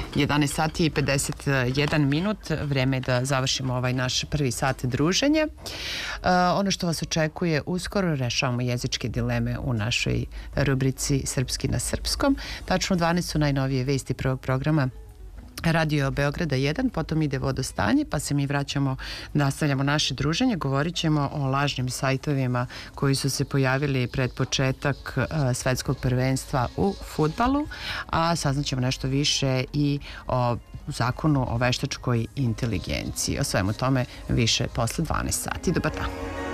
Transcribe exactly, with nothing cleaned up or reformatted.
jedanaest sati i pedeset jedan minut. Vreme je da završimo ovaj naš prvi sat druženja. Ono što vas očekuje uskoro, rešavamo jezičke dileme u našoj rubrici Srpski na srpskom. Tačno dvanaest su najnovije vesti prvog programa Radio Beograda jedan, potom ide vodostanje, pa se mi vraćamo, nastavljamo naše druženje, govorit ćemo o lažnim sajtovima koji su se pojavili pred početak uh, svetskog prvenstva u fudbalu, a saznaćemo nešto više i o zakonu o veštačkoj inteligenciji. O svemu tome više posle dvanaest sati. Dobar dan.